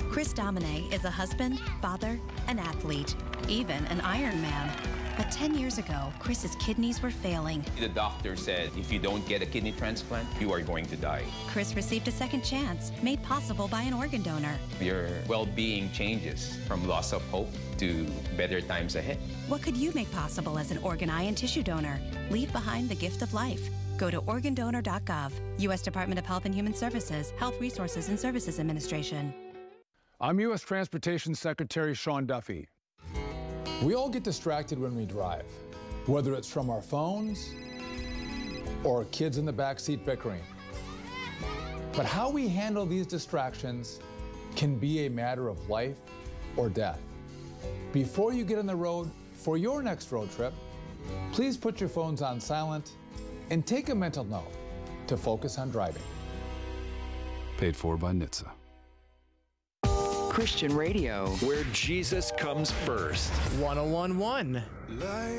Chris Domine is a husband, father, an athlete, even an Ironman. But 10 years ago, Chris's kidneys were failing. The doctor said, if you don't get a kidney transplant, you are going to die. Chris received a second chance, made possible by an organ donor. Your well-being changes from loss of hope to better times ahead. What could you make possible as an organ, eye, and tissue donor? Leave behind the gift of life. Go to organdonor.gov, U.S. Department of Health and Human Services, Health Resources and Services Administration. I'm U.S. Transportation Secretary Sean Duffy. We all get distracted when we drive, whether it's from our phones or kids in the backseat bickering. But how we handle these distractions can be a matter of life or death. Before you get on the road for your next road trip, please put your phones on silent and take a mental note to focus on driving. Paid for by NHTSA. Christian radio, where Jesus comes first. 101.1.